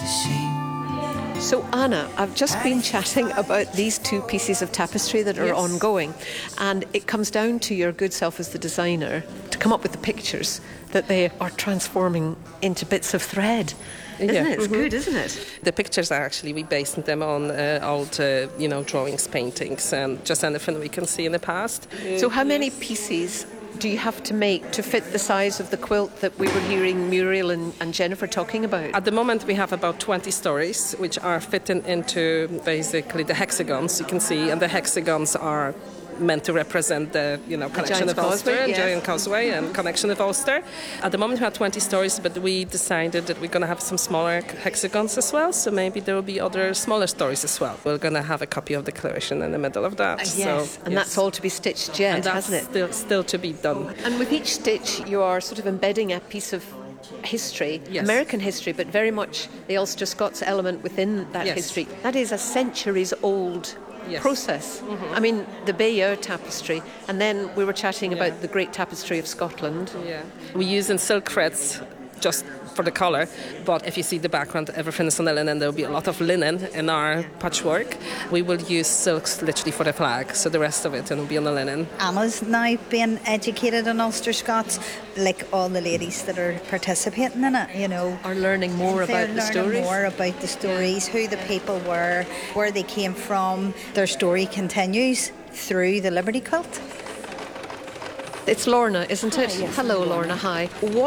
sheep. So Anna, I've just been chatting about these two pieces of tapestry that are ongoing, and it comes down to your good self as the designer to come up with the pictures that they are transforming into bits of thread. Isn't it? It's good, isn't it? The pictures are actually, we based them on old, drawings, paintings, and just anything we can see in the past. So how many pieces do you have to make to fit the size of the quilt that we were hearing Muriel and Jennifer talking about? At the moment we have about 20 stories which are fitting into basically the hexagons you can see, and the hexagons are meant to represent the connection of Ulster, Giant Causeway and connection of Ulster. At the moment we have 20 stories, but we decided that we're going to have some smaller hexagons as well, so maybe there will be other smaller stories as well. We're going to have a copy of the Declaration in the middle of that. That's all to be stitched yet, hasn't it? Still to be done. And with each stitch you are sort of embedding a piece of history, American history, but very much the Ulster Scots element within that history. That is a centuries old process. I mean, the Bayeux tapestry, and then we were chatting about the Great Tapestry of Scotland. We use in silk threads just for the colour, but if you see the background, everything is on the linen. There will be a lot of linen in our patchwork. We will use silks literally for the flag, so the rest of it will be on the linen. Anna's now being educated on Ulster Scots, like all the ladies that are participating in it, are learning more about the stories. Who the people were, where they came from. Their story continues through the Liberty Quilt. It's Lorna, isn't it? Yes, Hello, Lorna. Hi. What